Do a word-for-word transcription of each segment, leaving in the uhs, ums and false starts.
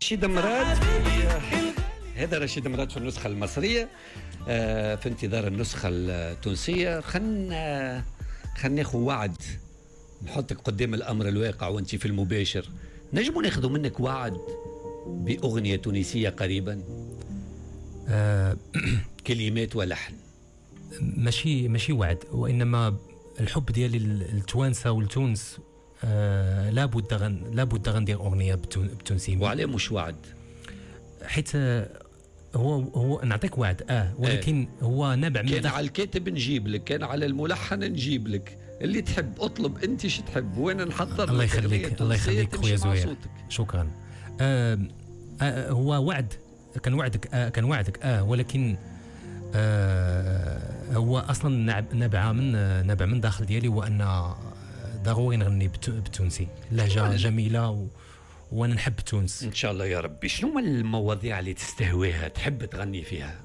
رشيد مراد. هذا رشيد مراد في النسخة المصرية، في انتظار النسخة التونسية. خلنا خلنا ناخذ وعد، نحطك قدام الأمر الواقع وانت في المباشر. نجموا ناخذوا منك وعد بأغنية تونسية قريبا؟ أه كلمات ولحن. ماشي ماشي وعد، وإنما الحب ديالي التوانسة والتونس. أه لابد غن لابد غندير أغنية بتونسي. وعليه مش وعد؟ حيت هو هو نعطيك وعد اه ولكن اه. هو نابع من كان على الكاتب نجيب لك، كان على الملحن نجيب لك، اللي تحب اطلب انت شو تحب وانا نحضر. الله يخليك الله يخليك خويا زوير، شكرا. آه آه هو وعد، كان وعدك آه كان وعدك اه ولكن آه هو اصلا نابع من نابع من داخل ديالي، وان ضروري نغني بالتونسي، لهجه جميله و وانا نحب تونس ان شاء الله يا ربي. شنو هما المواضيع اللي تستهويها تحب تغني فيها؟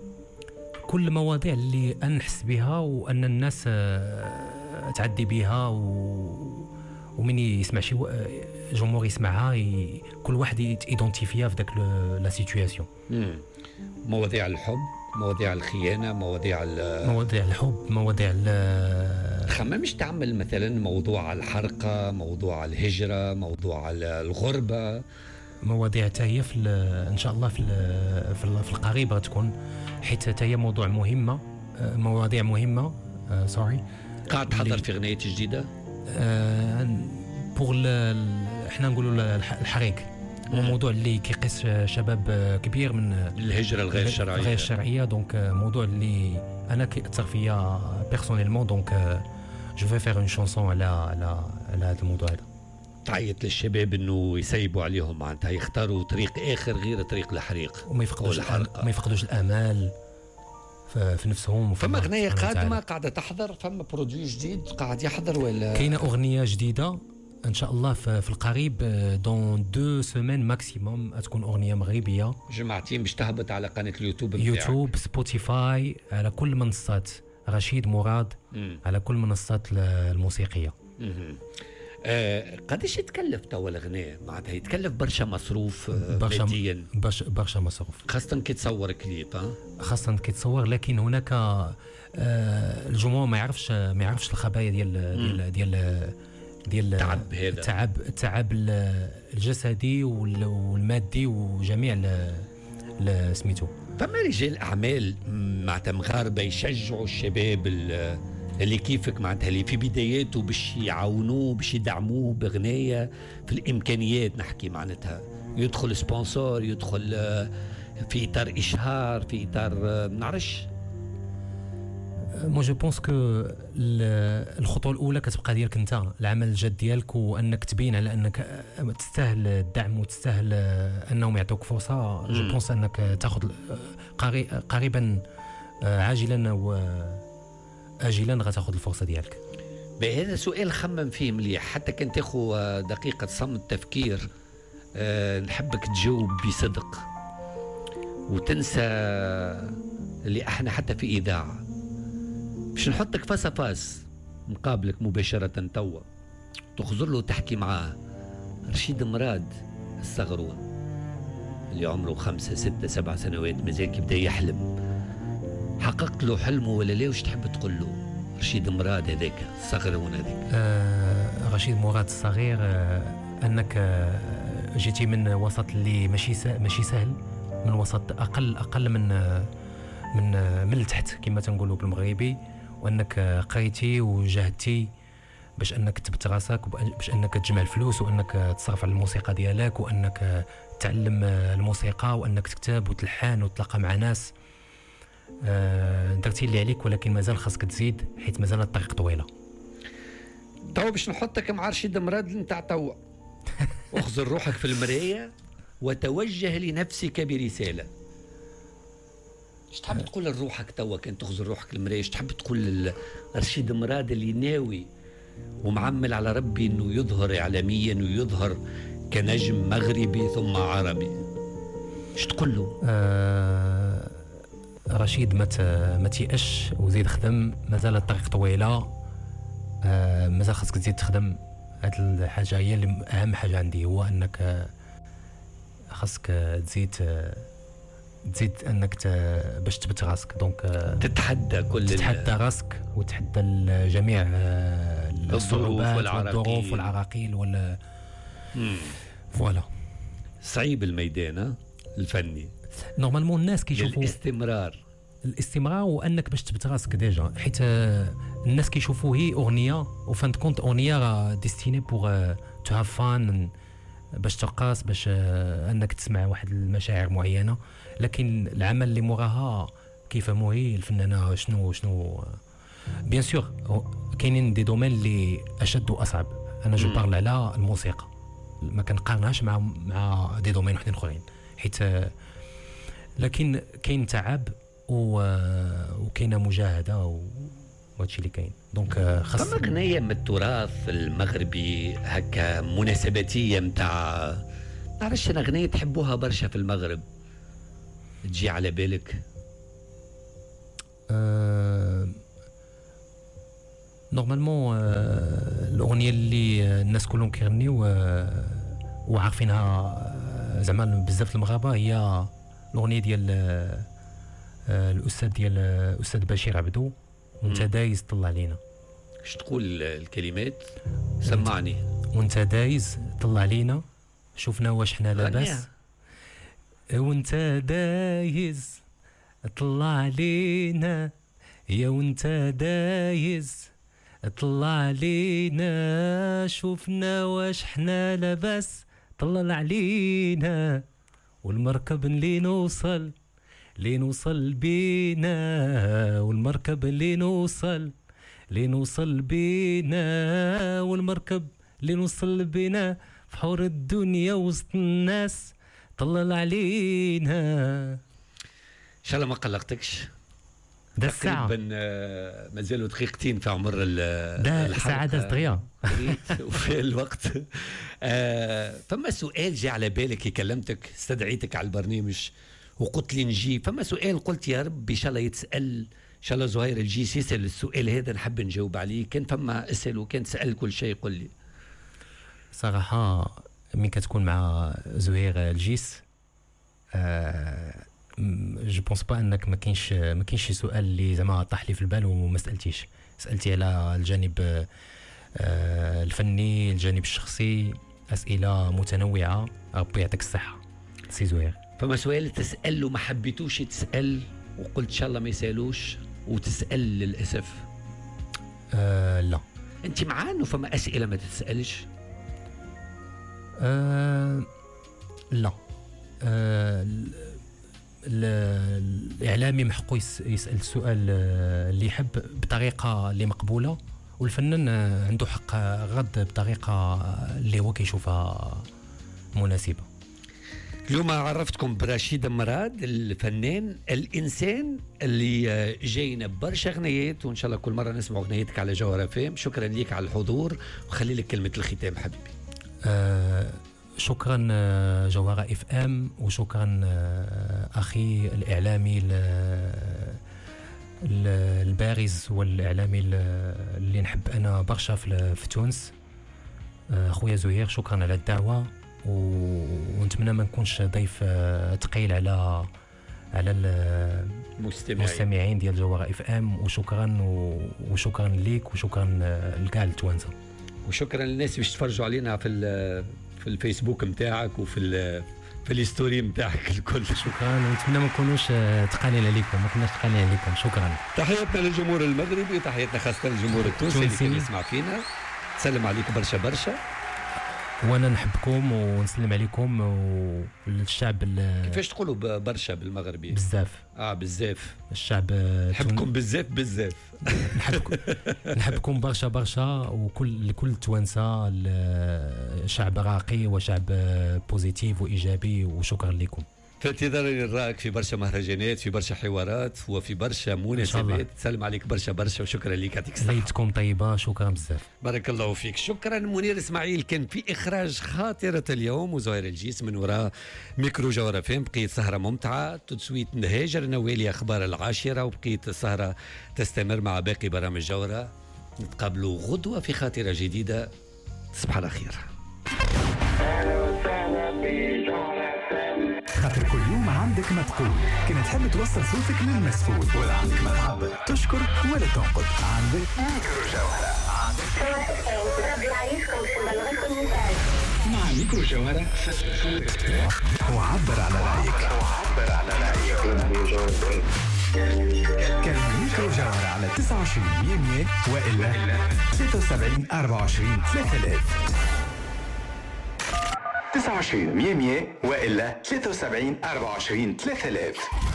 كل المواضيع اللي انا نحس بها وان الناس تعدي بها، و... ومن يسمع شي جمهور يسمعها ي... كل واحد يتيدونتيفيا في داك لا سيتوياسيون. مواضيع الحب، مواضيع الخيانه، مواضيع ال... مواضيع الحب، مواضيع ال... خممش تعمل مثلا موضوع الحرقه، موضوع الهجره، موضوع الغربه، مواضيع تاهي في ان شاء الله في في, في القريب غتكون، حيت تاهي موضوع مهمه، مواضيع مهمه. آه سوري. قاعد تحضر في اغنيه جديده؟ آه بور احنا نقولوا الحريق، هو موضوع اللي كيقيس شباب كبير من الهجره الغير الشرعيه غير الشرعيه. دونك موضوع اللي انا كيأثر فيا بيرسونيلمون، دونك جو في فير اون شانسون على على على هذا الموضوع هذا. تعيط للشباب انه يسيبوا عليهم، معناتها يختاروا طريق اخر غير طريق الحريق وما يفقدوش ما يفقدوش الامال في نفسهم. فما اغنيه قادمه قاعده تحضر؟ فما برودوي جديد قاعد يحضر ولا كاينه اغنيه جديده ان شاء الله في, في القريب؟ دون دو سيمين ماكسيموم تكون اغنيه مغربيه جماعتين باش تهبط على قناه اليوتيوب بتاعك. يوتيوب، سبوتيفاي، على كل منصات رشيد مراد، م. على كل منصات الموسيقيه. آه قديش يتكلف توا الغناء؟ معناتها يتكلف برشا مصروف برشا ماديا، برشا برشا مصروف، خاصة كي تصور كليب. ها خاصة كي تصور، لكن هناك آه الجمهور ما يعرفش ما يعرفش الخبايا ديال ديال ديال ديال التعب هذا، التعب التعب الجسدي والمادي وجميع سميتو. فما رجال اعمال معناتها مغاربه يشجعوا الشباب اللي كيفك، معناتها اللي في بداياته باش يعاونوه باش يدعموه بغنايه في الامكانيات، نحكي معناتها يدخل سبونسور، يدخل في اطار اشهار، في اطار ما نعرفش. مو جو بونس كو الخطوه الاولى كتبقى ديالك انت، العمل الجاد ديالك، وانك تبين على انك تستاهل الدعم وتستاهل انهم يعطوك فرصه. جو بونس انك تاخذ قريبا عاجلا واجلا غتاخذ الفرصه ديالك. بهذا سؤال خمم فيه مليح، حتى كان تاخذ دقيقه صمت تفكير. أه نحبك تجاوب بصدق وتنسى اللي احنا حتى في اذاعه باش نحطك فاس فاس مقابلك مباشرة توا، تخزر له تحكي معاه. رشيد مراد الصغرون اللي عمره خمسة ستة سبع سنوات مازال كيبدا يحلم، حققت له حلمه ولا لا؟ وش تحب تقول له رشيد مراد هذاك الصغرون هذاك؟ آه رشيد مراد الصغير، آه انك آه جيتي من وسط اللي ماشي ماشي سهل، من وسط اقل اقل من آه من آه من التحت كما تنقولوا بالمغربي، وانك قريتي وجهدتي باش انك تثبت راسك، وباش انك تجمع الفلوس، وانك تصرف على الموسيقى ديالك، وانك تعلم الموسيقى، وانك تكتب وتلحن وتلاقى مع ناس. أه درتي اللي عليك، ولكن مازال خاصك تزيد، حيت مازال الطريق طويله. توا باش نحطك مع رشيد مراد نتاع توا. اخزر روحك في المرايه وتوجه لنفسك برساله. ايش تحب تقول لروحك توا كان تخزر روحك المرايه؟ ايش تحب تقول لرشيد مراد اللي ناوي ومعمل على ربي انه يظهر اعلاميا ويظهر كنجم مغربي ثم عربي؟ ايش تقول له؟ آه رشيد ما ما تيأش وزيد خدم، مازال الطريق طويله. آه مازال خاصك تزيد تخدم. هاد الحاجه هي اللي اهم حاجه عندي، هو انك خاصك تزيد تزيد انك ت... باش تثبت راسك. دونك تتحدى كل تتحدى راسك وتحدى جميع الصعوبات والظروف والعراقيل ولا فوالا. صعيب الميدان الفني نورمالمون الناس كيشوفوا الاستمرار الاستمرار وانك باش تثبت راسك ديجا، حيت الناس كيشوفوا هي اغنيه وفان كونت اغنيه ديستيني بوغ تو هاف فان، باش ترقص، باش انك تسمع واحد المشاعر معينه، لكن العمل اللي موراها كيفهموا هي الفنانه شنو شنو. بيان سور كاينين دي دومين اللي اشد واصعب، انا جو بارل على الموسيقى، ما كنقارنهاش مع مع دي دومين وحدين اخرين، حيت لكن كاين تعب وكاينه مجاهده وهادشي اللي كاين. دونك خاص فما غنية من التراث المغربي هكا مناسباتيه نتاع نعرفش انا غنية تحبوها برشا في المغرب تجي على بالك؟ أه... نورمالمون أه... الاغنيه اللي الناس كلهم كيغنيو أه... وعارفينها زعما بزاف المغاربه هي الاغنيه ديال أه... الاستاذ ديال الاستاذ بشير عبدو، وانت دايز طلع علينا. اش تقول الكلمات؟ سمعني. وانت دايز طلع علينا شوفنا واش حنا لاباس، وانت دايز طلع علينا يا وانت دايز طلع علينا شوفنا واش حنا لاباس، طلع علينا والمركب اللي نوصل اللي نوصل بينا، والمركب اللي نوصل اللي نوصل بينا، والمركب اللي نوصل بينا في حور الدنيا وسط الناس، طلع علينا. ان شاء الله ما قلقتكش. ده الساعة مازالوا دقيقتين في عمر الحلقة. ده ساعة دقيقة وفي الوقت. آه فما سؤال جاء على بالك كي كلمتك استدعيتك على البرنامج وقلت لي نجي، فما سؤال قلت يا رب ان شاء الله يتسأل، ان شاء الله زهير الجيس يسأل السؤال هذا نحب نجاوب عليه. كان فما اسأله كان تسأل كل شيء قل لي. صراحة مين كتكون مع زهير الجيس آه جو بونس با انك ما كاينش ما كاينش شي سؤال اللي زعما طاح لي في البال وما سالتيش. سالتي على الجانب آه الفني، الجانب الشخصي، اسئله متنوعه. ربي يعطيك الصحه سي زهير. فما سؤال تساله ما حبيتوش تسال وقلت ان شاء الله ما يسالوش وتسال للاسف؟ آه لا. انت مع انه فما اسئله ما تتسالش؟ آه لا. آه الاعلامي محقو يسال السؤال اللي يحب بطريقه اللي مقبوله، والفنان عنده حق غض بطريقه اللي هو كيشوفها مناسبه. اليوم عرفتكم برشيد مراد الفنان الانسان اللي جاينا برشا اغنيات، وان شاء الله كل مره نسمع اغنيتك على جوهر فام. شكرا ليك على الحضور، وخلي لك كلمه الختام حبيبي. آه شكرا جوهرة اف ام، وشكرا اخي الاعلامي البارز والاعلامي اللي نحب انا برشا في تونس خويا زهير. شكرا على الدعوه، ونتمنى ما نكونش ضيف ثقيل على على المستمعين ديال جوهرة اف ام. وشكرا وشكرا ليك وشكرا لكاع التوانسه، وشكرا للناس باش تفرجوا علينا في في الفيسبوك نتاعك وفي في الستوري نتاعك الكل. شكرا، ونتمنى ما نكونوش ثقالين عليكم، ما كناش ثقالين عليكم. شكرا. تحياتنا للجمهور المغربي وتحياتنا خاصه للجمهور التونسي اللي كان يسمع فينا. سلم عليك برشا برشا، وانا نحبكم ونسلم عليكم والشعب. كيفاش تقولوا برشا بالمغربي؟ بزاف. اه بزاف. الشعب نحبكم بزاف بزاف. نحبكم نحبكم برشا برشا، وكل لكل التوانسه. شعب راقي وشعب بوزيتيف وايجابي، وشكرا لكم. في انتظار نراك في برشا مهرجانات، في برشا حوارات، وفي برشا مناسبات. سلم عليك برشا برشا، وشكرا لك. يعطيك الصحة. ليلتكم طيبة. شكرا بزاف. بارك الله فيك. شكرا منير اسماعيل كان في إخراج خاطرة اليوم، وزهير الجيس من وراء ميكرو جوهرة فام. بقيت سهرة ممتعة. تسويت نهاجر نوالي أخبار العاشرة، وبقيت السهرة تستمر مع باقي برامج جوهرة. نتقابلوا غدوة في خاطرة جديدة. تصبح على خير. عندك ما تقول، كنت تحب توصل صوتك للمسؤول، ولا عندك ما تعبر، تشكر ولا تنقد، عندك ميكرو جوهرة. مع ميكرو جوهرة وعبر على رأيك. وعبر على رأيك. كان ميكرو جوهرة على تسعة وعشرين مية مية وإلا ستة وسبعين أربعة وعشرين ثلاثة آلاف. تسعة وعشرين مية مية وإلا ثلاثة وسبعين أربعة وعشرين ثلاثة آلاف.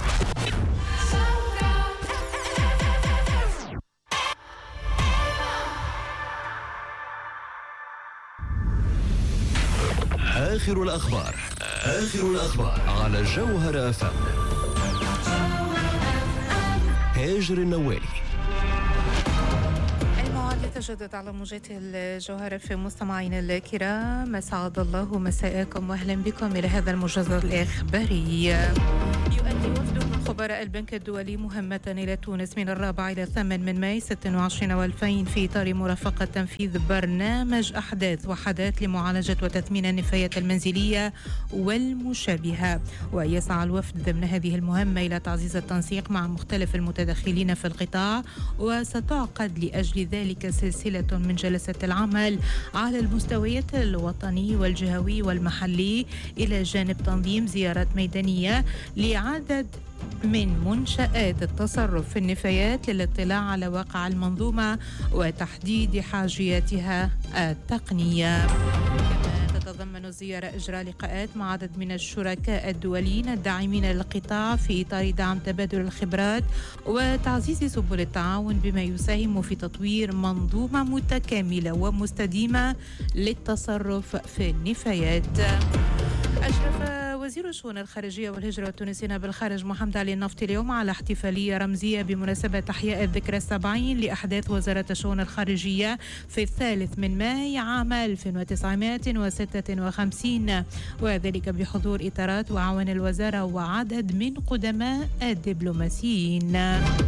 آخر الأخبار آخر الأخبار على جوهرة أف أم. هاجر النوالي. تجدد على موجات الجوهرة في مستمعينا الكرام، أسعد الله مساءكم وأهلا بكم إلى هذا الموجز الإخباري. يؤدي وفد من خبراء البنك الدولي مهمة إلى تونس من الرابع إلى الثامن من ماي ستة وعشرين والفين في إطار مرافقة تنفيذ برنامج أحداث وحدات لمعالجة وتثمين النفايات المنزلية والمشابهة. ويسعى الوفد ضمن هذه المهمة إلى تعزيز التنسيق مع مختلف المتدخلين في القطاع، وستعقد لأجل ذلك سلسلة من جلسات العمل على المستويات الوطني والجهوي والمحلي، إلى جانب تنظيم زيارات ميدانية لعدد من منشآت التصرف في النفايات للاطلاع على واقع المنظومة وتحديد حاجياتها التقنية. تتضمن الزيارة إجراء لقاءات مع عدد من الشركاء الدوليين الداعمين للقطاع في إطار دعم تبادل الخبرات وتعزيز سبل التعاون، بما يساهم في تطوير منظومة متكاملة ومستديمة للتصرف في النفايات. أشرف وزير الشؤون الخارجية والهجرة والتونسيين بالخارج محمد علي النفطي اليوم على احتفالية رمزية بمناسبة إحياء الذكرى السبعين لأحداث وزارة الشؤون الخارجية في الثالث من ماي عام ألف وتسعمائة وستة وخمسين، وذلك بحضور إطارات وعوان الوزارة وعدد من قدماء الدبلوماسيين.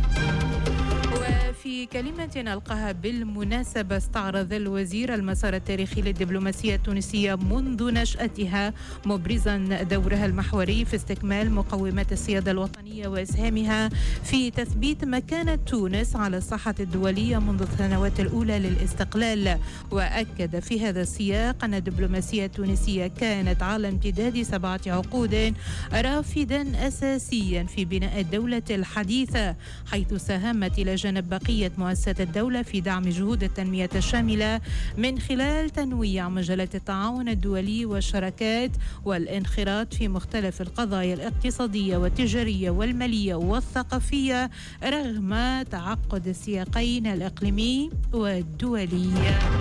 وفي كلمة ألقاها بالمناسبة، استعرض الوزير المسار التاريخي للدبلوماسية التونسية منذ نشأتها، مبرزا دورها المحوري في استكمال مقومات السيادة الوطنية وإسهامها في تثبيت مكانة تونس على الساحة الدولية منذ السنوات الأولى للاستقلال. وأكد في هذا السياق أن الدبلوماسية التونسية كانت على امتداد سبعة عقود رافدا أساسيا في بناء الدولة الحديثة، حيث ساهمت إلى جانب بقية مؤسسات الدولة في دعم جهود التنمية الشاملة من خلال تنويع مجالات التعاون الدولي والشراكات والانخراط في مختلف القضايا الاقتصادية والتجارية والمالية والثقافية، رغم تعقد السياقين الإقليمي والدولي.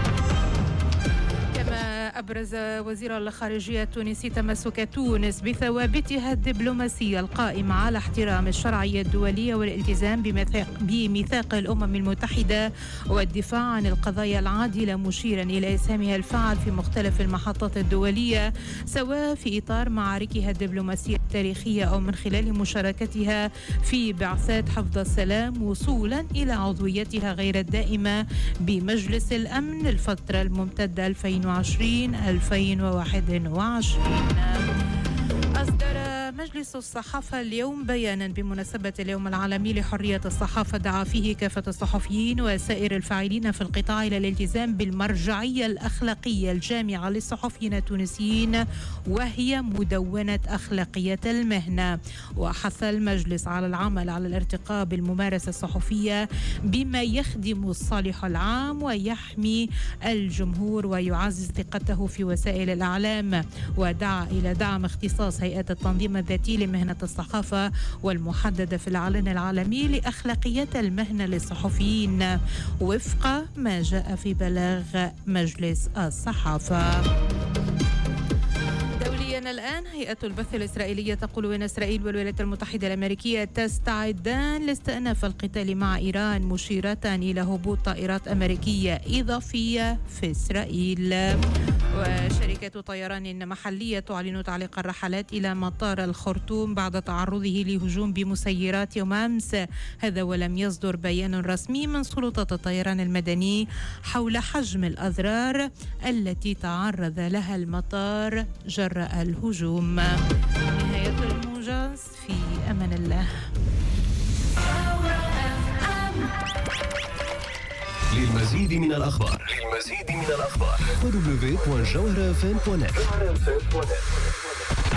أبرز وزير الخارجية التونسي تمسك تونس بثوابتها الدبلوماسية القائمة على احترام الشرعية الدولية والالتزام بميثاق, بميثاق الأمم المتحدة والدفاع عن القضايا العادلة، مشيرا إلى إسهامها الفعال في مختلف المحطات الدولية، سواء في إطار معاركها الدبلوماسية التاريخية أو من خلال مشاركتها في بعثات حفظ السلام، وصولا إلى عضويتها غير الدائمة بمجلس الأمن الفترة الممتدة ألفين وعشرين ألفين وواحد وعشرين. أصدر مجلس الصحافة اليوم بيانا بمناسبة اليوم العالمي لحرية الصحافة، دعا فيه كافة الصحفيين وسائر الفاعلين في القطاع إلى الالتزام بالمرجعية الأخلاقية الجامعة للصحفيين التونسيين، وهي مدونة أخلاقية المهنة. وحث المجلس على العمل على الارتقاء بالممارسة الصحفية بما يخدم الصالح العام ويحمي الجمهور ويعزز ثقته في وسائل الإعلام، ودعا إلى دعم اختصاص هيئة التنظيم الذاتي لمهنة الصحافة والمحددة في الإعلان العالمي لأخلاقيات المهنة للصحفيين وفق ما جاء في بلاغ مجلس الصحافة. الآن هيئة البث الإسرائيلية تقول إن إسرائيل والولايات المتحدة الأمريكية تستعدان لاستئناف القتال مع إيران، مشيرة إلى هبوط طائرات أمريكية إضافية في إسرائيل. وشركة طيران محلية تعلن تعليق الرحلات إلى مطار الخرطوم بعد تعرضه لهجوم بمسيرات يوم أمس، هذا ولم يصدر بيان رسمي من سلطات الطيران المدني حول حجم الأضرار التي تعرض لها المطار جراء الهجوم. الهجوم. نهاية الموجز، في أمان الله. للمزيد من الأخبار للمزيد من الأخبار دبليو دبليو دبليو دوت جوهرة اف ام دوت نت.